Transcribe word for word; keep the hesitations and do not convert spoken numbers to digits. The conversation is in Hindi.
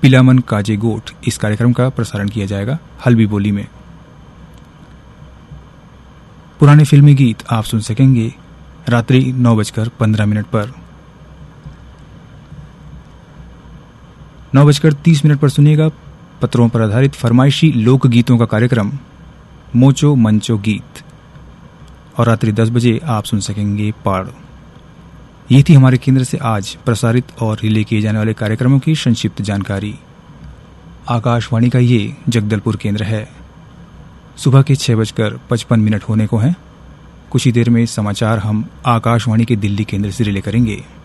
पिलामन काजे गोठ इस कार्यक्रम का प्रसारण किया जाएगा हल्बी बोली में। पुराने फिल्मी गीत आप सुन सकेंगे रात्रि नौ बजकर पंद्रह मिनट पर। नौ बजकर तीस मिनट पर सुनिएगा पत्रों पर आधारित फरमाइशी लोकगीतों का कार्यक्रम मोचो मंचो गीत। और रात्रि दस बजे आप सुन सकेंगे पाड़। ये थी हमारे केंद्र से आज प्रसारित और रिले किए जाने वाले कार्यक्रमों की संक्षिप्त जानकारी। आकाशवाणी का ये जगदलपुर केंद्र है। सुबह के छह बजकर पचपन मिनट होने को हैं। कुछ ही देर में समाचार हम आकाशवाणी के दिल्ली केंद्र से रिले करेंगे।